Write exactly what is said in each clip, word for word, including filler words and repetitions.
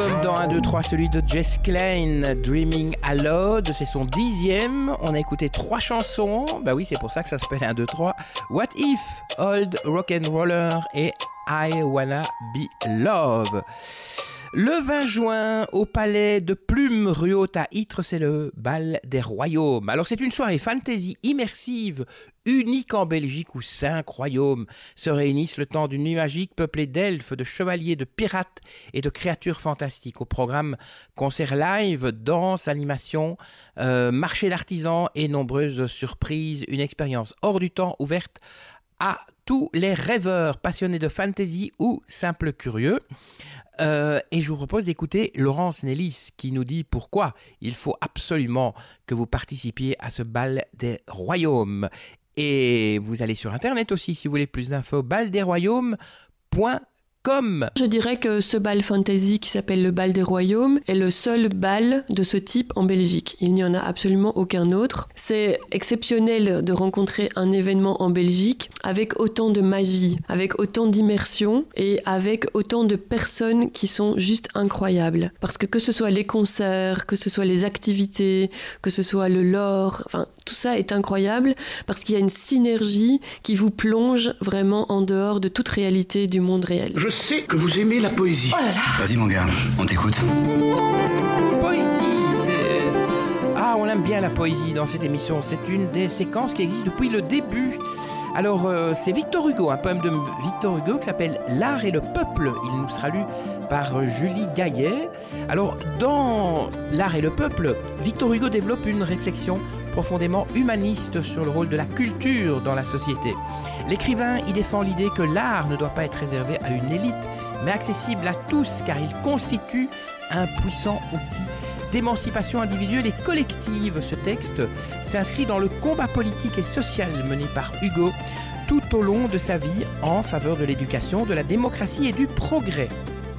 album dans un, deux, trois, celui de Jess Klein, Dreaming Aloud, c'est son dixième. On a écouté trois chansons, bah oui, c'est pour ça que ça s'appelle un, deux, trois. What If, Old Rock'n'Roller et I Wanna Be Love. Le vingt juin, au palais de Plume, rue Haute à Ytre, c'est le bal des royaumes. Alors c'est une soirée fantasy immersive, unique en Belgique où cinq royaumes se réunissent le temps d'une nuit magique peuplée d'elfes, de chevaliers, de pirates et de créatures fantastiques. Au programme, concerts live, danse, animation, euh, marché d'artisans et nombreuses surprises. Une expérience hors du temps ouverte à tous les rêveurs, passionnés de fantasy ou simples curieux. Euh, et je vous propose d'écouter Laurence Nélis qui nous dit pourquoi il faut absolument que vous participiez à ce bal des royaumes. Et vous allez sur internet aussi si vous voulez plus d'infos, bal des royaumes point com. Je dirais que ce bal fantasy qui s'appelle le bal des royaumes est le seul bal de ce type en Belgique. Il n'y en a absolument aucun autre. C'est exceptionnel de rencontrer un événement en Belgique avec autant de magie, avec autant d'immersion et avec autant de personnes qui sont juste incroyables. Parce que que ce soit les concerts, que ce soit les activités, que ce soit le lore, enfin tout ça est incroyable parce qu'il y a une synergie qui vous plonge vraiment en dehors de toute réalité du monde réel. Je sais que vous aimez la poésie. Oh là là. Vas-y mon gars, on t'écoute. Poésie, c'est... Ah, on aime bien la poésie dans cette émission. C'est une des séquences qui existe depuis le début. Alors, euh, c'est Victor Hugo, un poème de Victor Hugo qui s'appelle « L'art et le peuple ». Il nous sera lu par Julie Gaillet. Alors, dans « L'art et le peuple », Victor Hugo développe une réflexion profondément humaniste sur le rôle de la culture dans la société. L'écrivain y défend l'idée que l'art ne doit pas être réservé à une élite, mais accessible à tous, car il constitue un puissant outil d'émancipation individuelle et collective. Ce texte s'inscrit dans le combat politique et social mené par Hugo tout au long de sa vie en faveur de l'éducation, de la démocratie et du progrès.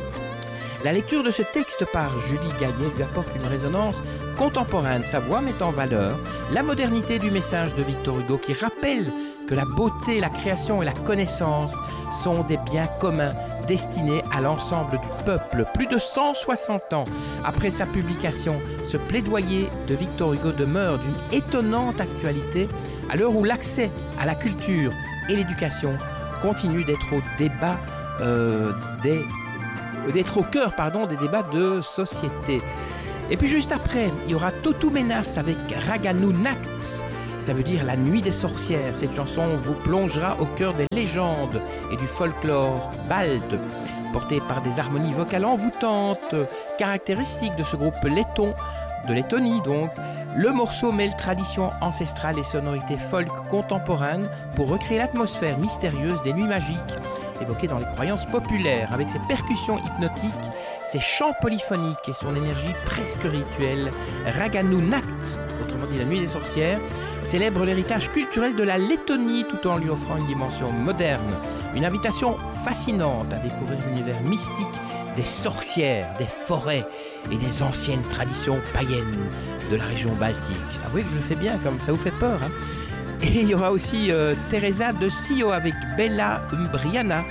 La lecture de ce texte par Julie Gaillet lui apporte une résonance contemporaine. Sa voix met en valeur la modernité du message de Victor Hugo qui rappelle que la beauté, la création et la connaissance sont des biens communs destinés à l'ensemble du peuple. Plus de cent soixante ans après sa publication, ce plaidoyer de Victor Hugo demeure d'une étonnante actualité à l'heure où l'accès à la culture et l'éducation continue d'être au débat euh, des d'être au cœur pardon, des débats de société. Et puis juste après, il y aura Totu Menas avec Raganu Nacht. Ça veut dire la nuit des sorcières. Cette chanson vous plongera au cœur des légendes et du folklore balte, porté par des harmonies vocales envoûtantes, caractéristiques de ce groupe letton, de Lettonie donc. Le morceau mêle tradition ancestrale et sonorités folk contemporaines pour recréer l'atmosphère mystérieuse des nuits magiques évoquées dans les croyances populaires, avec ses percussions hypnotiques, ses chants polyphoniques et son énergie presque rituelle. Raganu Nacht, autrement dit la nuit des sorcières, célèbre l'héritage culturel de la Lettonie tout en lui offrant une dimension moderne, une invitation fascinante à découvrir l'univers mystique des sorcières, des forêts et des anciennes traditions païennes de la région baltique. Avouez que je le fais bien, comme ça vous fait peur, hein. Et il y aura aussi euh, Teresa de Sio avec Bella Umbriana.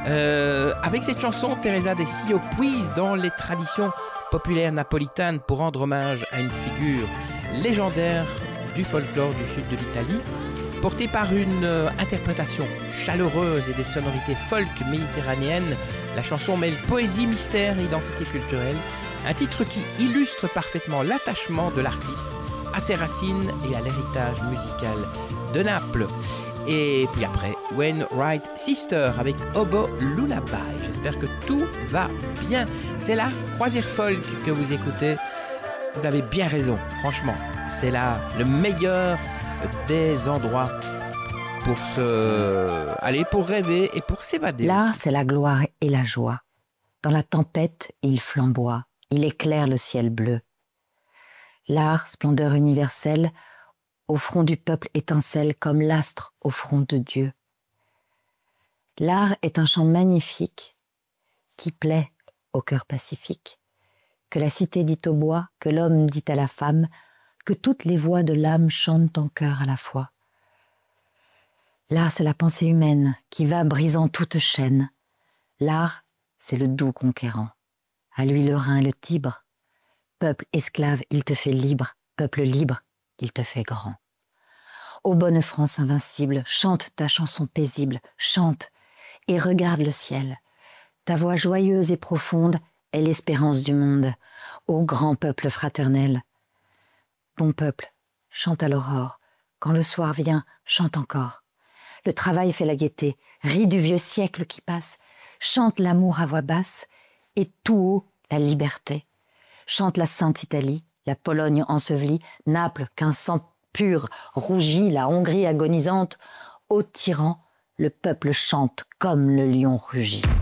Euh, avec cette chanson, Teresa de Sio puise dans les traditions populaires napolitaines pour rendre hommage à une figure légendaire du folklore du sud de l'Italie, portée par une euh, interprétation chaleureuse et des sonorités folk méditerranéennes. La chanson mêle poésie, mystère et identité culturelle, un titre qui illustre parfaitement l'attachement de l'artiste à ses racines et à l'héritage musical de Naples. Et puis après, When Right Sister avec Obo Lullaby. J'espère que tout va bien. C'est la croisière folk que vous écoutez. Vous avez bien raison, franchement. C'est là le meilleur des endroits pour se... aller pour rêver et pour s'évader. L'art, c'est la gloire et la joie. Dans la tempête, il flamboie, il éclaire le ciel bleu. L'art, splendeur universelle, au front du peuple étincelle comme l'astre au front de Dieu. L'art est un chant magnifique qui plaît au cœur pacifique, que la cité dit au bois, que l'homme dit à la femme, que toutes les voix de l'âme chantent en chœur à la fois. L'art, c'est la pensée humaine qui va brisant toute chaîne. L'art, c'est le doux conquérant. à lui le Rhin et le Tibre. Peuple esclave, il te fait libre, peuple libre, il te fait grand. Ô bonne France invincible, chante ta chanson paisible, chante et regarde le ciel. Ta voix joyeuse et profonde est l'espérance du monde. Ô grand peuple fraternel, bon peuple, chante à l'aurore. Quand le soir vient, chante encore. Le travail fait la gaieté, rit du vieux siècle qui passe, chante l'amour à voix basse et tout haut la liberté. Chante la Sainte Italie, la Pologne ensevelie, Naples qu'un sang pur rougit, la Hongrie agonisante. Ô tyran, le peuple chante comme le lion rugit.